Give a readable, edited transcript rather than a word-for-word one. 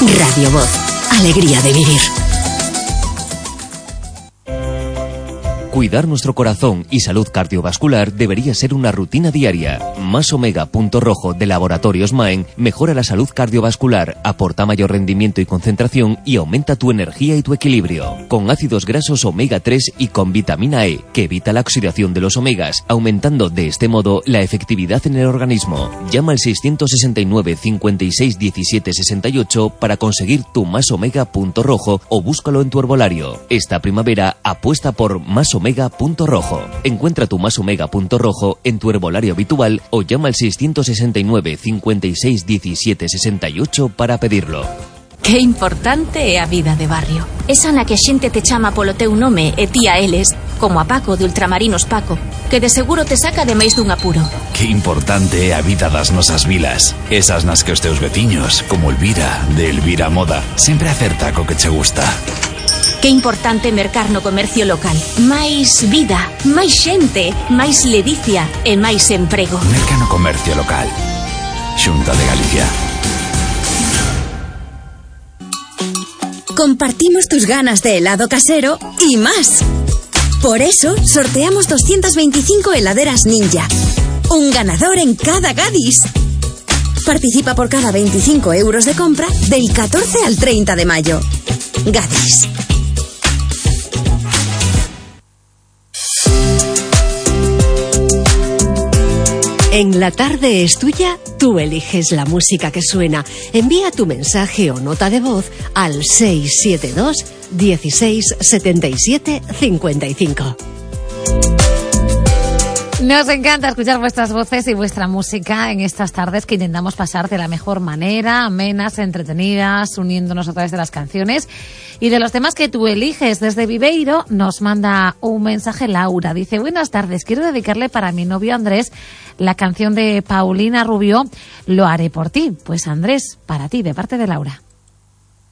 Radio Voz. Alegría de vivir. Cuidar nuestro corazón y salud cardiovascular debería ser una rutina diaria. Más Omega Punto Rojo de Laboratorios Maen mejora la salud cardiovascular, aporta mayor rendimiento y concentración y aumenta tu energía y tu equilibrio. Con ácidos grasos omega 3 y con vitamina E, que evita la oxidación de los omegas, aumentando de este modo la efectividad en el organismo. Llama al 669 56 17 68 para conseguir tu Más Omega Punto Rojo o búscalo en tu herbolario. Esta primavera apuesta por Más Omega Punto Rojo. Encuentra tu Más Omega Punto Rojo en tu herbolario habitual o llama al 669 56 17 68 para pedirlo. Que importante é a vida de barrio. Esa na que a xente te chama polo teu nome e ti a eles, como a Paco de Ultramarinos Paco, que de seguro te saca de máis dun apuro. Que importante é a vida das nosas vilas. Esas nas que os teus veciños, como Elvira, de Elvira Moda, sempre acerta co que che gusta. Que importante mercar no comercio local. Máis vida, máis xente, máis ledicia e máis emprego. Merca no comercio local. Xunta de Galicia. Compartimos tus ganas de helado casero y más. Por eso sorteamos 225 heladeras Ninja. Un ganador en cada Gadis. Participa por cada 25 euros de compra del 14 al 30 de mayo. Gadis. En La Tarde es Tuya, tú eliges la música que suena. Envía tu mensaje o nota de voz al 672 16 77 55. Nos encanta escuchar vuestras voces y vuestra música en estas tardes que intentamos pasar de la mejor manera, amenas, entretenidas, uniéndonos a través de las canciones y de los temas que tú eliges. Desde Viveiro nos manda un mensaje Laura. Dice: buenas tardes, quiero dedicarle para mi novio Andrés la canción de Paulina Rubio, Lo haré por ti. Pues Andrés, para ti, de parte de Laura.